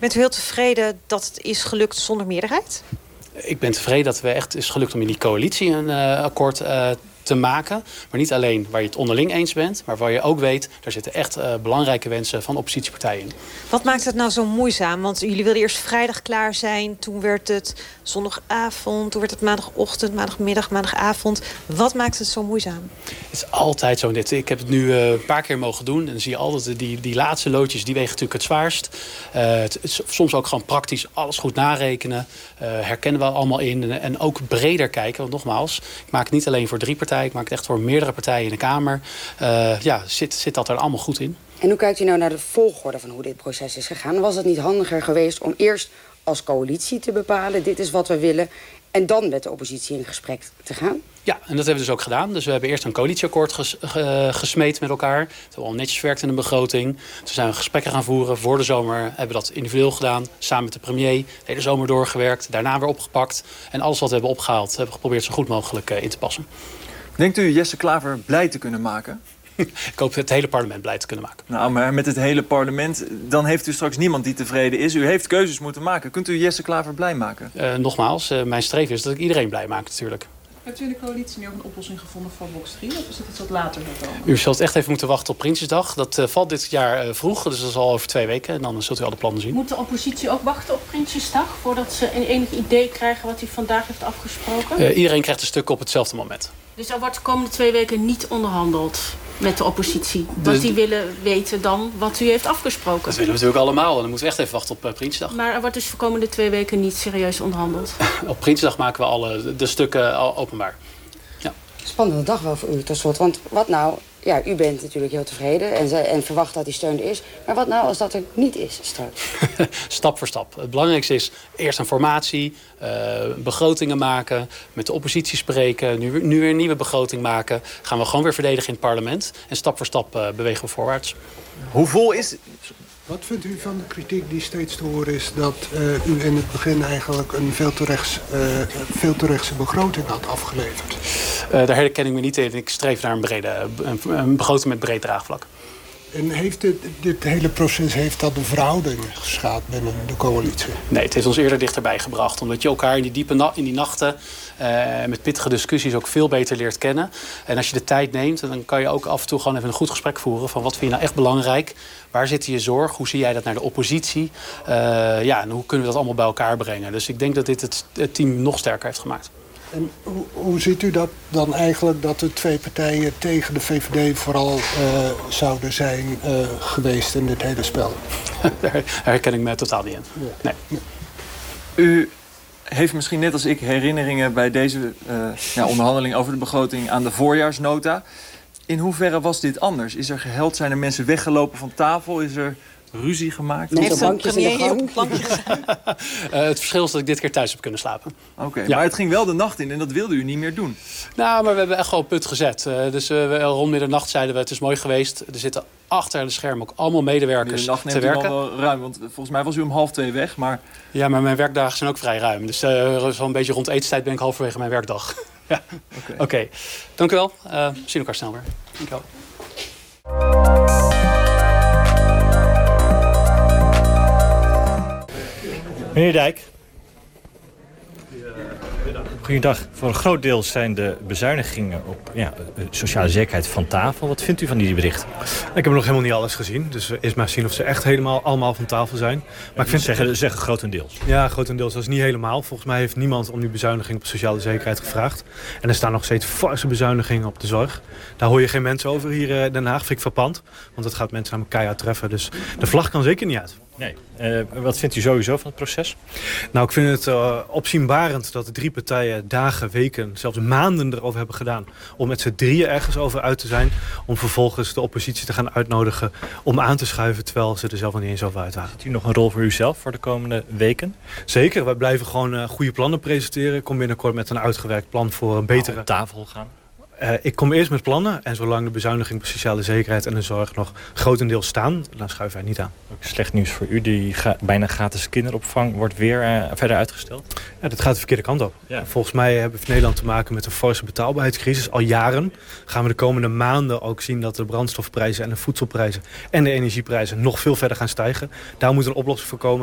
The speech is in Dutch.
Bent u heel tevreden dat het is gelukt zonder meerderheid? Ik ben tevreden dat we echt is gelukt om in die coalitie een akkoord te maken. Maar niet alleen waar je het onderling eens bent, maar waar je ook weet, daar zitten echt belangrijke wensen van oppositiepartijen in. Wat maakt het nou zo moeizaam? Want jullie wilden eerst vrijdag klaar zijn. Toen werd het zondagavond. Toen werd het maandagochtend, maandagmiddag, maandagavond. Wat maakt het zo moeizaam? Het is altijd zo. Ik heb het nu een paar keer mogen doen. En dan zie je altijd die laatste loodjes, die wegen natuurlijk het zwaarst. Het is soms ook gewoon praktisch alles goed narekenen. Herkennen we allemaal in. En ook breder kijken. Want nogmaals, ik maak het niet alleen voor 3 partijen. Ik maak het echt voor meerdere partijen in de Kamer. Zit dat er allemaal goed in. En hoe kijkt u nou naar de volgorde van hoe dit proces is gegaan? Was het niet handiger geweest om eerst als coalitie te bepalen, dit is wat we willen, en dan met de oppositie in gesprek te gaan? Ja, en dat hebben we dus ook gedaan. Dus we hebben eerst een coalitieakkoord gesmeed met elkaar. Dat hebben we al netjes verwerkt in een begroting. Toen zijn we gesprekken gaan voeren. Voor de zomer hebben we dat individueel gedaan. Samen met de premier. De hele zomer doorgewerkt. Daarna weer opgepakt. En alles wat we hebben opgehaald, hebben we geprobeerd zo goed mogelijk in te passen. Denkt u Jesse Klaver blij te kunnen maken? Ik hoop het hele parlement blij te kunnen maken. Nou, maar met het hele parlement, dan heeft u straks niemand die tevreden is. U heeft keuzes moeten maken. Kunt u Jesse Klaver blij maken? Nogmaals, mijn streven is dat ik iedereen blij maak natuurlijk. Hebt u in de coalitie nu ook een oplossing gevonden voor box 3? Of is het iets wat later zal komen? U zult echt even moeten wachten op Prinsjesdag. Dat valt dit jaar vroeg, dus dat is al over 2 weken. En dan zult u al de plannen zien. Moet de oppositie ook wachten op Prinsjesdag voordat ze een enig idee krijgen wat u vandaag heeft afgesproken? Iedereen krijgt een stuk op hetzelfde moment. Dus er wordt de komende 2 weken niet onderhandeld met de oppositie. Want die willen weten dan wat u heeft afgesproken. Dat willen we natuurlijk allemaal. En dan moeten we echt even wachten op Prinsjesdag. Maar er wordt dus de komende 2 weken niet serieus onderhandeld. Op Prinsjesdag maken we alle de stukken openbaar. Ja. Spannende dag wel voor u tot slot. Want wat nou, ja, u bent natuurlijk heel tevreden en verwacht dat die steun er is. Maar wat nou als dat er niet is straks? Stap voor stap. Het belangrijkste is eerst een formatie, begrotingen maken, met de oppositie spreken. Nu weer een nieuwe begroting maken. Gaan we gewoon weer verdedigen in het parlement. En stap voor stap bewegen we voorwaarts. Hoe vol is... Wat vindt u van de kritiek die steeds te horen is dat u in het begin eigenlijk een veel te rechtse begroting had afgeleverd? Daar herken ik me niet in. Ik streef naar een begroting met breed draagvlak. En heeft dit hele proces de verhouding geschaad binnen de coalitie? Nee, het heeft ons eerder dichterbij gebracht. Omdat je elkaar in die nachten met pittige discussies ook veel beter leert kennen. En als je de tijd neemt, dan kan je ook af en toe gewoon even een goed gesprek voeren. Van wat vind je nou echt belangrijk? Waar zit je zorg? Hoe zie jij dat naar de oppositie? En hoe kunnen we dat allemaal bij elkaar brengen? Dus ik denk dat dit het team nog sterker heeft gemaakt. En hoe ziet u dat dan eigenlijk dat de 2 partijen tegen de VVD vooral zouden zijn geweest in dit hele spel? Daar herken ik me totaal niet in. Nee. U heeft misschien net als ik herinneringen bij deze onderhandeling over de begroting aan de voorjaarsnota. In hoeverre was dit anders? Is er geheld? Zijn er mensen weggelopen van tafel? Is er ruzie gemaakt? Heeft de premier op een plankje gezet? Het verschil is dat ik dit keer thuis heb kunnen slapen. Oké, maar het ging wel de nacht in en dat wilde u niet meer doen. Nou, maar we hebben echt gewoon punt gezet. Dus rond middernacht zeiden we, het is mooi geweest. Er zitten achter de schermen ook allemaal medewerkers te werken. Middernacht neemt u wel ruim, want volgens mij was u om 1:30 weg. Maar... Ja, maar mijn werkdagen zijn ook vrij ruim. Dus zo'n beetje rond etenstijd ben ik halverwege mijn werkdag. Ja. Oké. Dank u wel. We zien elkaar snel weer. Dank u wel. Meneer Dijk. Goedendag. Voor een groot deel zijn de bezuinigingen op sociale zekerheid van tafel. Wat vindt u van die berichten? Ik heb nog helemaal niet alles gezien. Dus eerst maar zien of ze echt helemaal allemaal van tafel zijn. Maar ik vind zeggen grotendeels. Ja, grotendeels. Dat is niet helemaal. Volgens mij heeft niemand om die bezuiniging op sociale zekerheid gevraagd. En er staan nog steeds forse bezuinigingen op de zorg. Daar hoor je geen mensen over hier in Den Haag. Vind ik verpand. Want dat gaat mensen namelijk keihard treffen. Dus de vlag kan zeker niet uit. Nee. Wat vindt u sowieso van het proces? Nou, ik vind het opzienbarend dat de 3 partijen dagen, weken, zelfs maanden erover hebben gedaan om met z'n 3 ergens over uit te zijn. Om vervolgens de oppositie te gaan uitnodigen om aan te schuiven terwijl ze er zelf nog niet eens over uit waren. Ziet u nog een rol voor uzelf voor de komende weken? Zeker. Wij blijven gewoon goede plannen presenteren. Ik kom binnenkort met een uitgewerkt plan voor een betere... op tafel gaan? Ik kom eerst met plannen en zolang de bezuiniging op sociale zekerheid en de zorg nog grotendeels staan, dan schuiven wij niet aan. Ook slecht nieuws voor u. Die bijna gratis kinderopvang wordt weer verder uitgesteld. Ja, dat gaat de verkeerde kant op. Ja. Volgens mij hebben we in Nederland te maken met een forse betaalbaarheidscrisis. Al jaren gaan we de komende maanden ook zien dat de brandstofprijzen en de voedselprijzen en de energieprijzen nog veel verder gaan stijgen. Daar moet een oplossing voor komen.